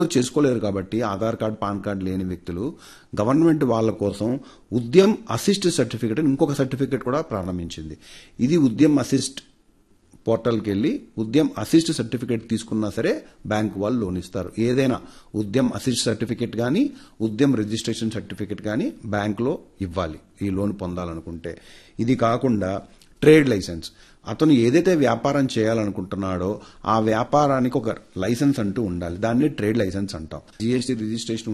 చేసుకోలేరు కాబట్టి Aadhaar card pan card లేని వ్యక్తులు గవర్నమెంట్ వాళ్ళ కోసం ఉద్యమ్ అసిస్ట్ సర్టిఫికేట్ అని ఇంకొక సర్టిఫికేట్ కూడా ప్రారంభించింది. ఇది ఉద్యమ్ అసిస్ట్ పోర్టల్కి వెళ్ళి ఉద్యమ్ అసిస్ట్ సర్టిఫికేట్ తీసుకున్నా సరే బ్యాంకు వాళ్ళు లోన్ ఇస్తారు. ఏదైనా ఉద్యమ్ అసిస్ట్ సర్టిఫికేట్ కానీ ఉద్యమ్ రిజిస్ట్రేషన్ సర్టిఫికేట్ కానీ బ్యాంకులో ఇవ్వాలి ఈ లోన్ పొందాలనుకుంటే. ఇది కాకుండా ట్రేడ్ లైసెన్స్, అతను ఏదైతే వ్యాపారం చేయాలనుకుంటున్నాడో ఆ వ్యాపారానికి ఒక లైసెన్స్ అంటూ ఉండాలి. దాన్ని ట్రేడ్ లైసెన్స్ అంటాం. GST registration